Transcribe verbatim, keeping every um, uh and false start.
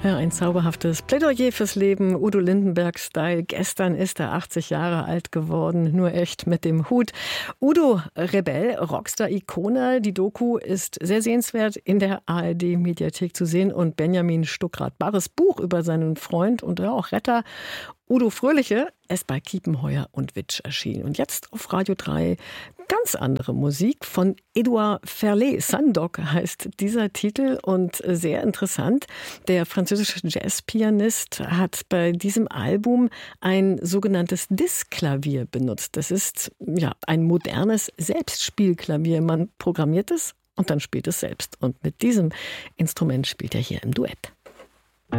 Ja, ein zauberhaftes Plädoyer fürs Leben. Udo Lindenberg-Style. Gestern ist er achtzig Jahre alt geworden. Nur echt mit dem Hut. Udo Rebell, Rockstar-Ikone. Die Doku ist sehr sehenswert in der A R D-Mediathek zu sehen. Und Benjamin Stuckrad-Barres Buch über seinen Freund und auch Retter Udo Fröhliche ist bei Kiepenheuer und Witsch erschienen. Und jetzt auf Radio drei ganz andere Musik von Edouard Ferlet. Sandoc heißt dieser Titel und sehr interessant. Der französische Jazzpianist hat bei diesem Album ein sogenanntes Diskklavier benutzt. Das ist ja ein modernes Selbstspielklavier. Man programmiert es und dann spielt es selbst. Und mit diesem Instrument spielt er hier im Duett.